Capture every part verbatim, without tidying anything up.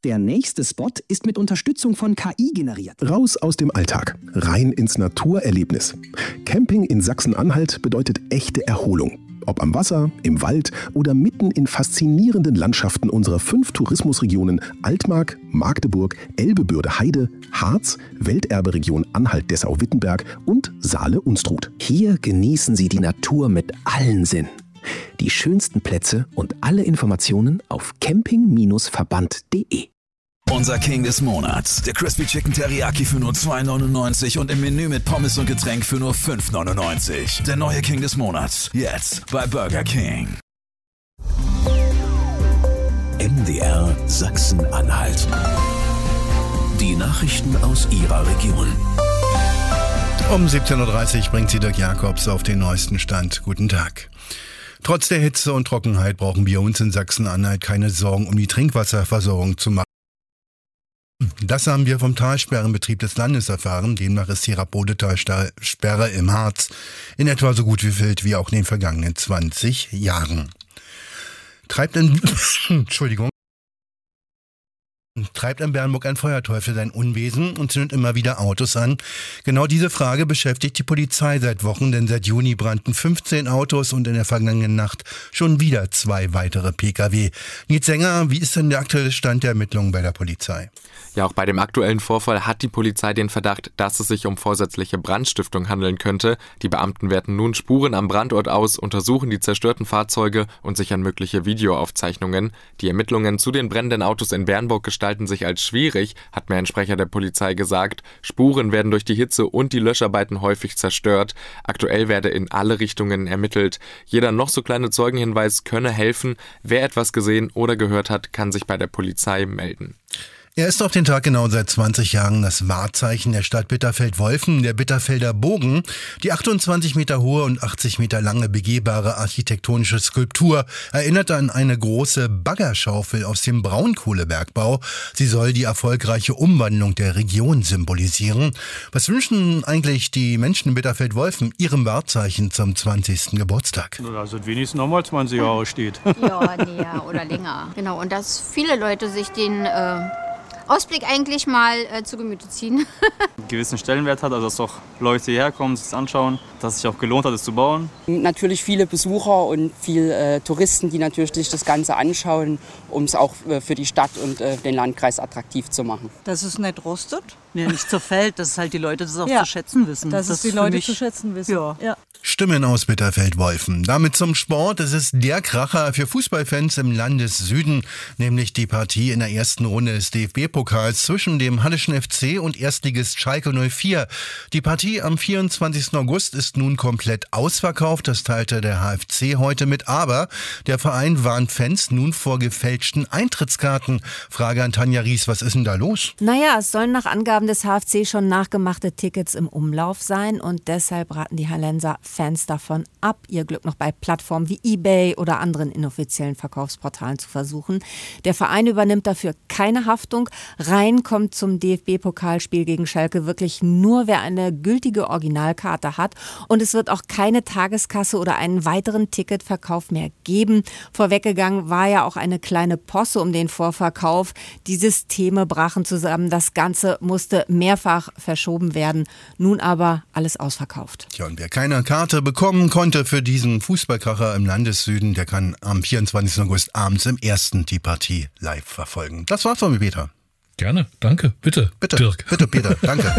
Der nächste Spot ist mit Unterstützung von K I generiert. Raus aus dem Alltag, rein ins Naturerlebnis. Camping in Sachsen-Anhalt bedeutet echte Erholung. Ob am Wasser, im Wald oder mitten in faszinierenden Landschaften unserer fünf Tourismusregionen Altmark, Magdeburg, Elbe-Bürde-Heide, Harz, Welterberegion Anhalt-Dessau-Wittenberg und Saale-Unstrut. Hier genießen Sie die Natur mit allen Sinnen. Die schönsten Plätze und alle Informationen auf camping Verband punkt de. Unser King des Monats, der Crispy Chicken Teriyaki für nur zwei neunundneunzig und im Menü mit Pommes und Getränk für nur fünf neunundneunzig. Der neue King des Monats, jetzt bei Burger King. M D R Sachsen-Anhalt. Die Nachrichten aus Ihrer Region. Um siebzehn Uhr dreißig bringt sie Dirk Jakobs auf den neuesten Stand. Guten Tag. Trotz der Hitze und Trockenheit brauchen wir uns in Sachsen-Anhalt keine Sorgen um die Trinkwasserversorgung zu machen. Das haben wir vom Talsperrenbetrieb des Landes erfahren. Demnach ist die Rapode-Talsperre im Harz in etwa so gut gefüllt wie auch in den vergangenen zwanzig Jahren. Treibt in, Entschuldigung. Treibt in Bernburg ein Feuerteufel sein Unwesen und zündet immer wieder Autos an? Genau diese Frage beschäftigt die Polizei seit Wochen, denn seit Juni brannten fünfzehn Autos und in der vergangenen Nacht schon wieder zwei weitere Pkw. Nils Sänger, wie ist denn der aktuelle Stand der Ermittlungen bei der Polizei? Ja, auch bei dem aktuellen Vorfall hat die Polizei den Verdacht, dass es sich um vorsätzliche Brandstiftung handeln könnte. Die Beamten werten nun Spuren am Brandort aus, untersuchen die zerstörten Fahrzeuge und sichern mögliche Videoaufzeichnungen. Die Ermittlungen zu den brennenden Autos in Bernburg gestalten sich als schwierig, hat mir ein Sprecher der Polizei gesagt. Spuren werden durch die Hitze und die Löscharbeiten häufig zerstört. Aktuell werde in alle Richtungen ermittelt. Jeder noch so kleine Zeugenhinweis könne helfen. Wer etwas gesehen oder gehört hat, kann sich bei der Polizei melden. Er ist auf den Tag genau seit zwanzig Jahren das Wahrzeichen der Stadt Bitterfeld-Wolfen, der Bitterfelder Bogen. Die achtundzwanzig Meter hohe und achtzig Meter lange begehbare architektonische Skulptur erinnert an eine große Baggerschaufel aus dem Braunkohlebergbau. Sie soll die erfolgreiche Umwandlung der Region symbolisieren. Was wünschen eigentlich die Menschen in Bitterfeld-Wolfen ihrem Wahrzeichen zum zwanzigsten Geburtstag? Also wenigstens nochmal zwanzig Jahre steht. Ja, näher oder länger. Genau, und dass viele Leute sich den äh Ausblick eigentlich mal äh, zu Gemüte ziehen. Einen gewissen Stellenwert hat, also dass auch Leute hierher kommen, sich das anschauen, dass es sich auch gelohnt hat, es zu bauen. Natürlich viele Besucher und viele äh, Touristen, die natürlich sich das Ganze anschauen, um es auch äh, für die Stadt und äh, den Landkreis attraktiv zu machen. Dass es nicht rostet, ja, nicht zerfällt, dass halt die Leute das auch ja, zu schätzen wissen. Dass das es die Leute mich, zu schätzen wissen. Ja. Ja. Stimmen aus Bitterfeld-Wolfen. Damit zum Sport. Es ist der Kracher für Fußballfans im Landessüden, nämlich die Partie in der ersten Runde des D F B-Pokals zwischen dem Hallischen F C und Erstligist Schalke null vier. Die Partie am vierundzwanzigsten August ist nun komplett ausverkauft. Das teilte der H F C heute mit. Aber der Verein warnt Fans nun vor gefälschten Eintrittskarten. Frage an Tanja Ries, was ist denn da los? Naja, es sollen nach Angaben des H F C schon nachgemachte Tickets im Umlauf sein und deshalb raten die Hallenser Fans davon ab, ihr Glück noch bei Plattformen wie eBay oder anderen inoffiziellen Verkaufsportalen zu versuchen. Der Verein übernimmt dafür keine Haftung. Rein kommt zum D F B-Pokalspiel gegen Schalke wirklich nur, wer eine gültige Originalkarte hat. Und es wird auch keine Tageskasse oder einen weiteren Ticketverkauf mehr geben. Vorweggegangen war ja auch eine kleine Posse um den Vorverkauf. Die Systeme brachen zusammen. Das Ganze musste mehrfach verschoben werden. Nun aber alles ausverkauft. Ja, und wer keine Karte bekommen konnte für diesen Fußballkracher im Landessüden, der kann am vierundzwanzigsten August abends im ersten die Partie live verfolgen. Das war's von mir, Peter. Gerne, danke, bitte. Bitte, Dirk. Bitte, Peter, danke.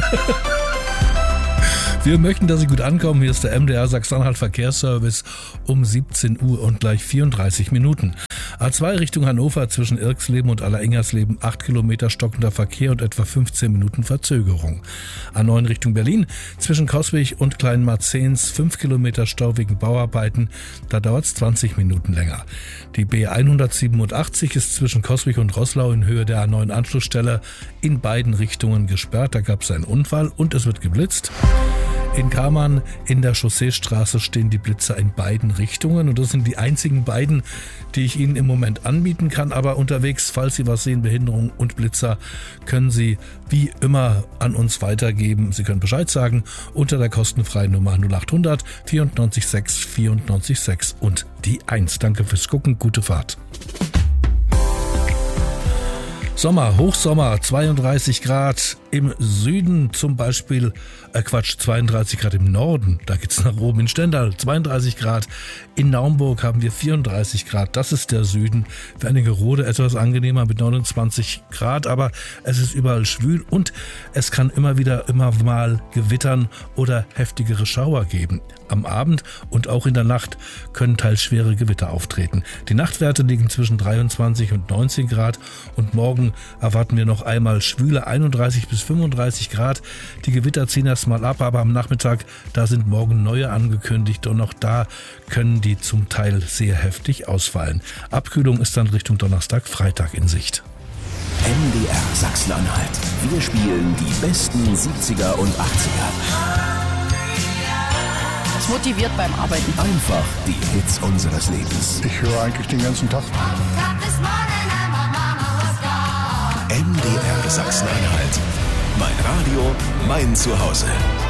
Wir möchten, dass Sie gut ankommen. Hier ist der M D R Sachsen-Anhalt Verkehrsservice um siebzehn Uhr und gleich vierunddreißig Minuten. A zwei Richtung Hannover zwischen Irksleben und Allerengersleben acht Kilometer stockender Verkehr und etwa fünfzehn Minuten Verzögerung. A neun Richtung Berlin zwischen Coswig und Kleinmarzens fünf Kilometer Stau wegen Bauarbeiten. Da dauert es zwanzig Minuten länger. Die B hundertsiebenundachtzig ist zwischen Coswig und Roßlau in Höhe der A neun Anschlussstelle in beiden Richtungen gesperrt. Da gab es einen Unfall und es wird geblitzt. In Kamann in der Chausseestraße stehen die Blitzer in beiden Richtungen und das sind die einzigen beiden, die ich Ihnen im Moment anbieten kann. Aber unterwegs, falls Sie was sehen, Behinderung und Blitzer, können Sie wie immer an uns weitergeben. Sie können Bescheid sagen unter der kostenfreien Nummer null acht hundert vierundneunzig sechs vierundneunzig sechs und die eins. Danke fürs Gucken, gute Fahrt. Sommer, Hochsommer, zweiunddreißig Grad im Süden zum Beispiel, äh Quatsch, zweiunddreißig Grad im Norden, da geht's nach oben in Stendal, zweiunddreißig Grad. In Naumburg haben wir vierunddreißig Grad, das ist der Süden. Wernigerode etwas angenehmer mit neunundzwanzig Grad, aber es ist überall schwül und es kann immer wieder immer mal gewittern oder heftigere Schauer geben. Am Abend und auch in der Nacht können teils schwere Gewitter auftreten. Die Nachtwerte liegen zwischen dreiundzwanzig und neunzehn Grad und morgen erwarten wir noch einmal schwüle einunddreißig bis fünfunddreißig Grad. Die Gewitter ziehen erstmal ab, aber am Nachmittag, da sind morgen neue angekündigt und auch da können die zum Teil sehr heftig ausfallen. Abkühlung ist dann Richtung Donnerstag, Freitag in Sicht. M D R Sachsen-Anhalt. Wir spielen die besten siebziger und achtziger. Das motiviert beim Arbeiten. Einfach die Hits unseres Lebens. Ich höre eigentlich den ganzen Tag. M D R Sachsen-Anhalt. Mein Radio, mein Zuhause.